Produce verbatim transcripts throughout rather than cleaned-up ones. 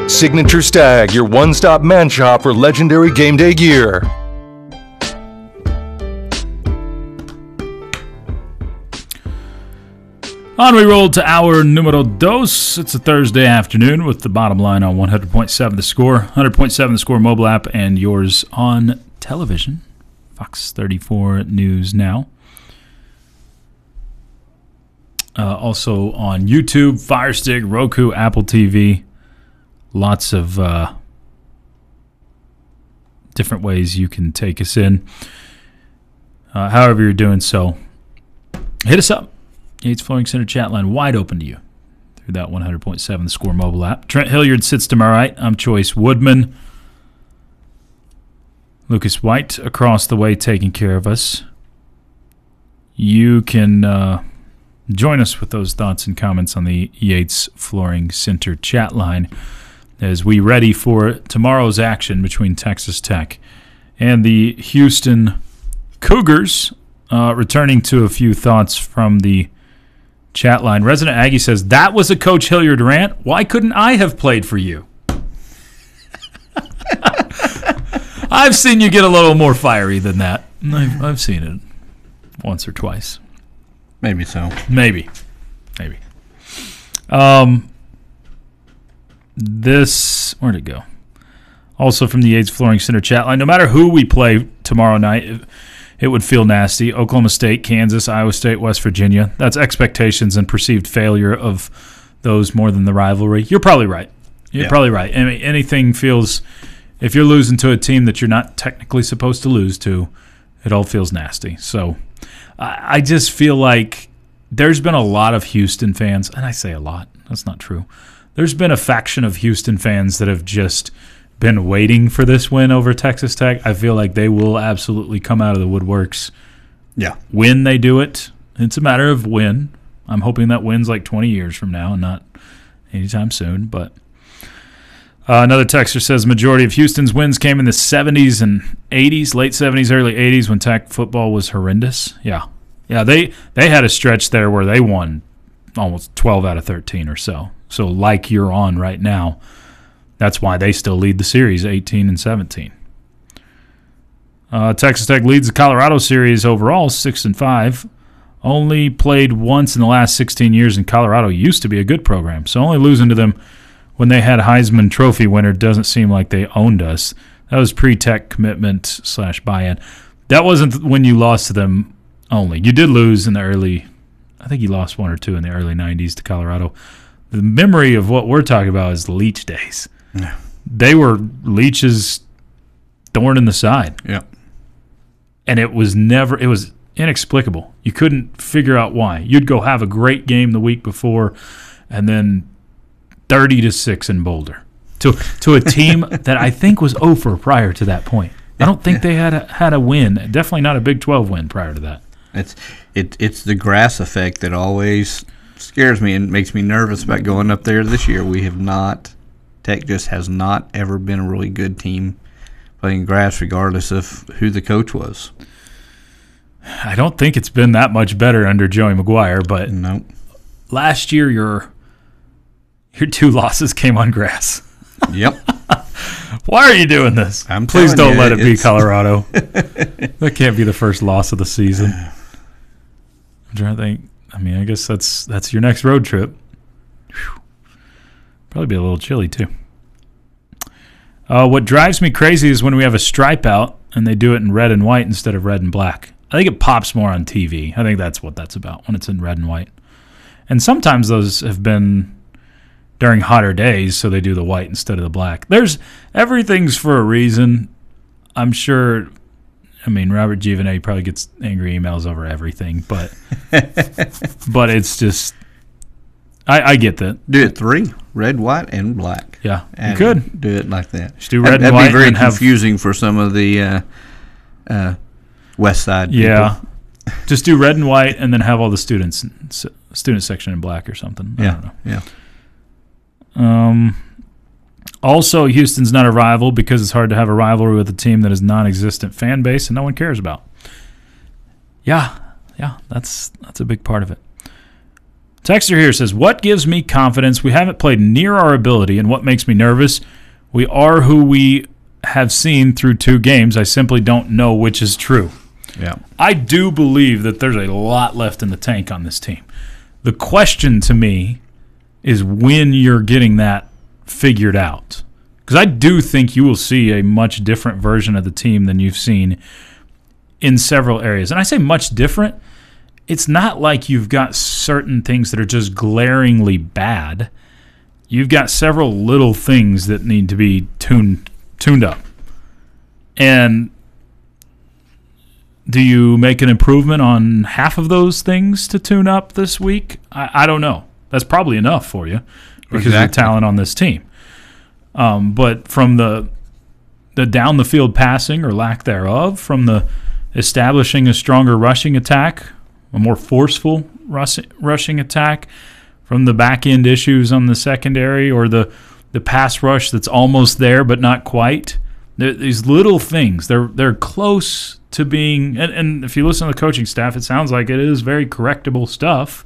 Signature Stag, your one-stop man shop for legendary game day gear. On we roll to our numero dos. It's a Thursday afternoon with the bottom line on one hundred point seven The Score, one hundred point seven The Score mobile app, and yours on television, Fox thirty-four News Now. Uh, also on YouTube, Fire Stick, Roku, Apple T V. Lots of uh, different ways you can take us in. Uh, however you're doing so, hit us up. Yates Flooring Center chat line wide open to you through that one hundred point seven The Score mobile app. Trent Hilliard sits to my right. I'm Choice Woodman. Lucas White across the way taking care of us. You can uh, join us with those thoughts and comments on the Yates Flooring Center chat line as we ready for tomorrow's action between Texas Tech and the Houston Cougars. Uh, returning to a few thoughts from the chat line. Resident Aggie says, that was a Coach Hilliard rant. Why couldn't I have played for you? I've seen you get a little more fiery than that. I've, I've seen it once or twice. Maybe so. Maybe. Maybe. Um, this, where'd it go? Also from the Yates Flooring Center chat line, no matter who we play tomorrow night, it, it would feel nasty. Oklahoma State, Kansas, Iowa State, West Virginia. That's expectations and perceived failure of those more than the rivalry. You're probably right. You're yeah. probably right. I mean, anything feels, if you're losing to a team that you're not technically supposed to lose to, it all feels nasty. So I, I just feel like there's been a lot of Houston fans, and I say a lot, that's not true. There's been a faction of Houston fans that have just been waiting for this win over Texas Tech. I feel like they will absolutely come out of the woodworks. Yeah. When they do it, it's a matter of when. I'm hoping that wins like twenty years from now and not anytime soon. But uh, another texter says majority of Houston's wins came in the seventies and eighties, late seventies, early eighties when Tech football was horrendous. Yeah. Yeah, they, they had a stretch there where they won almost twelve out of thirteen or so. So like you're on right now. That's why they still lead the series, eighteen and seventeen. Uh, Texas Tech leads the Colorado series overall, six and five. Only played once in the last sixteen years, and Colorado used to be a good program. So only losing to them when they had Heisman Trophy winner doesn't seem like they owned us. That was pre-Tech commitment slash buy-in. That wasn't when you lost to them only. You did lose in the early, I think you lost one or two in the early nineties to Colorado. The memory of what we're talking about is Leach days. Yeah. They were Leach's thorn in the side. Yeah. And it was never, it was inexplicable. You couldn't figure out why. You'd go have a great game the week before and then thirty to six in Boulder to to a team that I think was over prior to that point. I don't think they had a, had a win. Definitely not a Big twelve win prior to that. It's it it's the grass effect that always scares me and makes me nervous about going up there this year. We have not Tech just has not ever been a really good team playing grass regardless of who the coach was. I don't think it's been that much better under Joey McGuire, but nope. Last year your your two losses came on grass. Yep. Why are you doing this? I'm Please don't you, let it be Colorado. That can't be the first loss of the season. I'm trying to think. I mean, I guess that's that's your next road trip. Whew. Probably be a little chilly, too. Uh, what drives me crazy is when we have a stripe out and they do it in red and white instead of red and black. I think it pops more on T V. I think that's what that's about, when it's in red and white. And sometimes those have been during hotter days, so they do the white instead of the black. There's everything's for a reason. I'm sure, I mean, Robert Giovanetti probably gets angry emails over everything, but but it's just, I, I get that. Do it three, red, white, and black. Yeah, and you could. Do it like that. Just do red that'd, and white. That'd be very and confusing have, for some of the uh, uh, West Side people. Yeah. Just do red and white and then have all the students, student section in black or something. I yeah, don't know. yeah. Um. Also, Houston's not a rival because it's hard to have a rivalry with a team that is non-existent fan base and no one cares about. Yeah, yeah, that's that's a big part of it. Texter here says, what gives me confidence? We haven't played near our ability, and what makes me nervous? We are who we have seen through two games. I simply don't know which is true. Yeah, I do believe that there's a lot left in the tank on this team. The question to me is when you're getting that figured out. Because I do think you will see a much different version of the team than you've seen in several areas. And I say much different. It's not like you've got certain things that are just glaringly bad. You've got several little things that need to be tuned tuned up. And do you make an improvement on half of those things to tune up this week? I, I don't know. That's probably enough for you because Exactly. of the talent on this team. Um, but from the the down the field passing or lack thereof, from the establishing a stronger rushing attack, a more forceful rush, rushing attack, from the back end issues on the secondary or the the pass rush that's almost there but not quite. They're, these little things, they're they're close to being, and, and if you listen to the coaching staff, it sounds like it is very correctable stuff.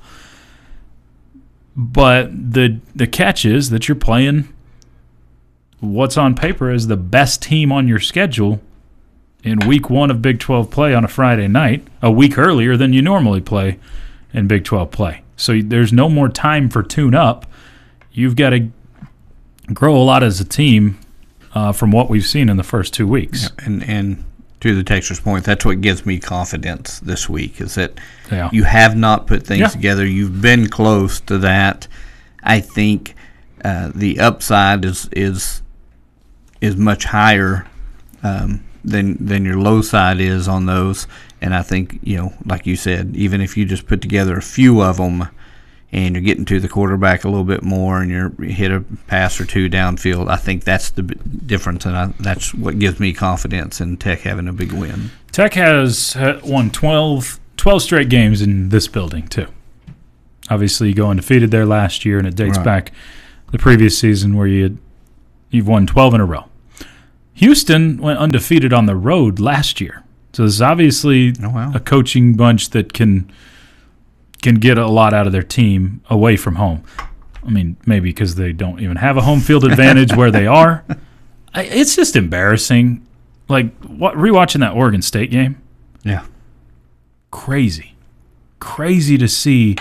But the the catch is that you're playing what's on paper as the best team on your schedule in week one of Big twelve play on a Friday night, a week earlier than you normally play in Big twelve play. So there's no more time for tune-up. You've got to grow a lot as a team uh, from what we've seen in the first two weeks. Yeah, and and to the Texter's point, that's what gives me confidence this week is that Yeah. you have not put things Yeah. together. You've been close to that. I think uh, the upside is is is much higher um, than than your low side is on those. And I think, you know, like you said, even if you just put together a few of them and you're getting to the quarterback a little bit more and you're you hit a pass or two downfield, I think that's the b- difference, and I, that's what gives me confidence in Tech having a big win. Tech has uh, won twelve, twelve straight games in this building, too. Obviously, you go undefeated there last year, and it dates Right. back the previous season where you had, you've won twelve in a row. Houston went undefeated on the road last year. So this is obviously Oh, wow. a coaching bunch that can can get a lot out of their team away from home. I mean, maybe because they don't even have a home field advantage where they are. I, it's just embarrassing. Like, what, rewatching that Oregon State game, Yeah. crazy. Crazy to see.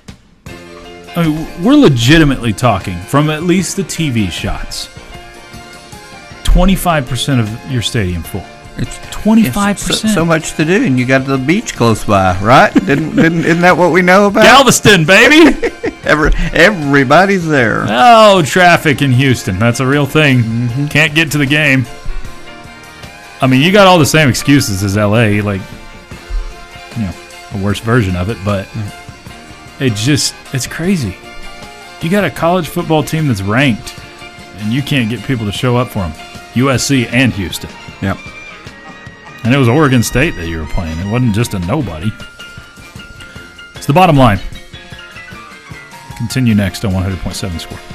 I mean, we're legitimately talking from at least the T V shots. twenty-five percent of your stadium full. It's twenty-five so, percent. so much to do, and you got the beach close by, right? didn't, didn't isn't that what we know about? Galveston, baby! Every, everybody's there. Oh, traffic in Houston. That's a real thing. Mm-hmm. Can't get to the game. I mean, you got all the same excuses as L A, like, you know, a worse version of it, but it just, it's crazy. You got a college football team that's ranked, and you can't get people to show up for them. U S C and Houston. Yep. And it was Oregon State that you were playing. It wasn't just a nobody. It's the bottom line. Continue next on one hundred point seven Score.